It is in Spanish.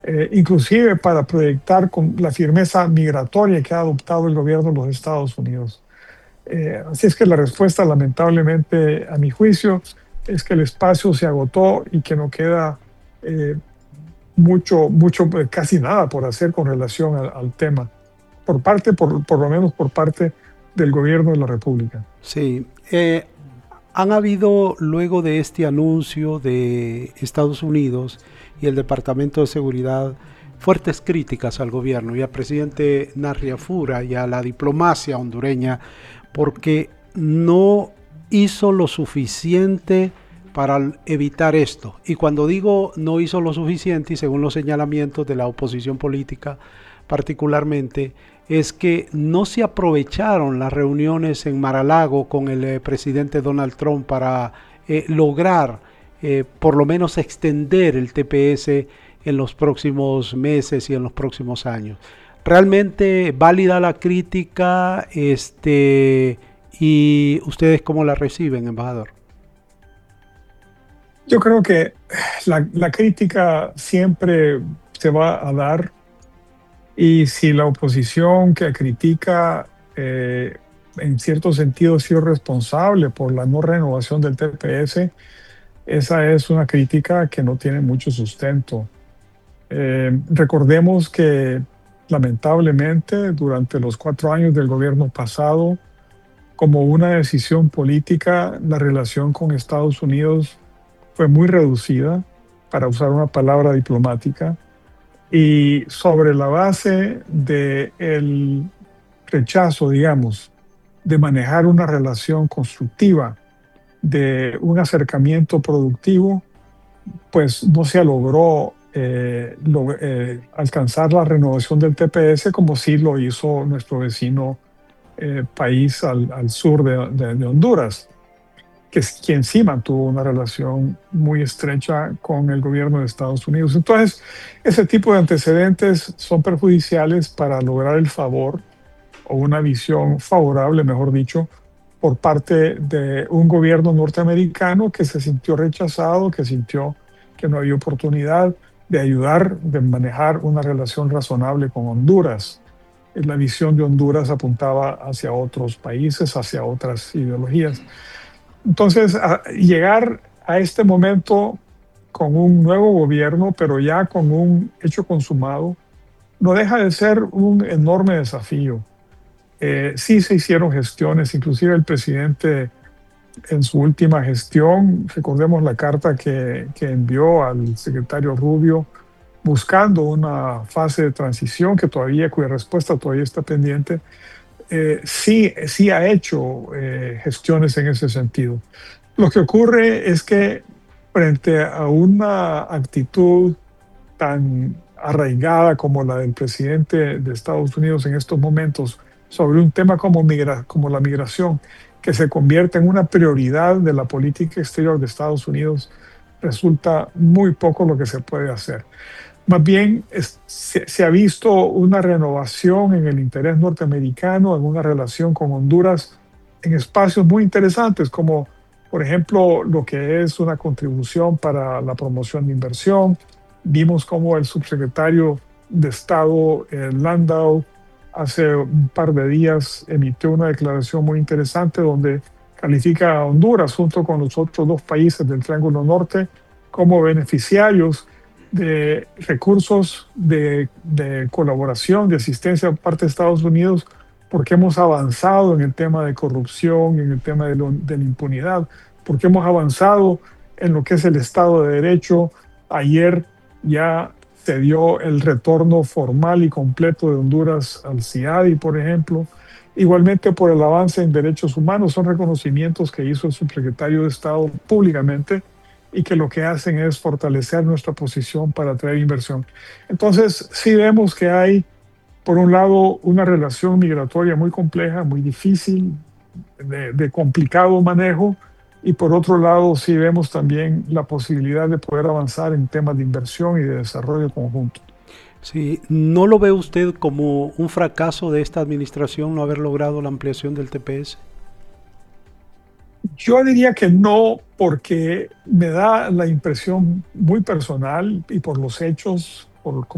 inclusive para proyectar con la firmeza migratoria que ha adoptado el gobierno de los Estados Unidos. Así es que la respuesta, lamentablemente, a mi juicio, es que el espacio se agotó y que no queda eh, casi nada por hacer con relación al tema, por lo menos por parte del gobierno de la República. Sí, han habido luego de este anuncio de Estados Unidos y el Departamento de Seguridad fuertes críticas al gobierno y al presidente Narriafura y a la diplomacia hondureña porque no hizo lo suficiente para evitar esto. Y cuando digo no hizo lo suficiente, y según los señalamientos de la oposición política particularmente, es que no se aprovecharon las reuniones en Mar-a-Lago con el presidente Donald Trump para lograr por lo menos extender el TPS en los próximos meses y en los próximos años. Realmente válida la crítica, y ustedes cómo la reciben, embajador. Yo creo que la crítica siempre se va a dar y si la oposición que critica en cierto sentido ha sido responsable por la no renovación del TPS, esa es una crítica que no tiene mucho sustento. Recordemos que lamentablemente durante los 4 años del gobierno pasado, como una decisión política, la relación con Estados Unidos fue muy reducida, para usar una palabra diplomática, y sobre la base del rechazo, digamos, de manejar una relación constructiva, de un acercamiento productivo, pues no se logró alcanzar la renovación del TPS como sí lo hizo nuestro vecino país al sur de Honduras, que es quien sí mantuvo una relación muy estrecha con el gobierno de Estados Unidos. Entonces, ese tipo de antecedentes son perjudiciales para lograr el favor o una visión favorable, mejor dicho, por parte de un gobierno norteamericano que se sintió rechazado, que sintió que no había oportunidad de ayudar, de manejar una relación razonable con Honduras. La visión de Honduras apuntaba hacia otros países, hacia otras ideologías. Entonces, llegar a este momento con un nuevo gobierno, pero ya con un hecho consumado, no deja de ser un enorme desafío. Sí se hicieron gestiones, inclusive el presidente en su última gestión, recordemos la carta que envió al secretario Rubio buscando una fase de transición cuya respuesta todavía está pendiente. Sí ha hecho gestiones en ese sentido. Lo que ocurre es que frente a una actitud tan arraigada como la del presidente de Estados Unidos en estos momentos sobre un tema como la migración, que se convierte en una prioridad de la política exterior de Estados Unidos, resulta muy poco lo que se puede hacer. Más bien, se ha visto una renovación en el interés norteamericano, en una relación con Honduras, en espacios muy interesantes, como por ejemplo lo que es una contribución para la promoción de inversión. Vimos cómo el subsecretario de Estado, Landau, hace un par de días emitió una declaración muy interesante donde califica a Honduras junto con los otros dos países del Triángulo Norte como beneficiarios de recursos de colaboración, de asistencia por parte de Estados Unidos, porque hemos avanzado en el tema de corrupción, en el tema de la impunidad, porque hemos avanzado en lo que es el Estado de Derecho. Ayer ya se dio el retorno formal y completo de Honduras al CIADI, por ejemplo. Igualmente por el avance en derechos humanos, son reconocimientos que hizo el subsecretario de Estado públicamente y que lo que hacen es fortalecer nuestra posición para atraer inversión. Entonces, sí vemos que hay, por un lado, una relación migratoria muy compleja, muy difícil, de complicado manejo, y por otro lado, sí vemos también la posibilidad de poder avanzar en temas de inversión y de desarrollo conjunto. Sí, ¿no lo ve usted como un fracaso de esta administración no haber logrado la ampliación del TPS? Yo diría que no, porque me da la impresión muy personal y por los hechos, por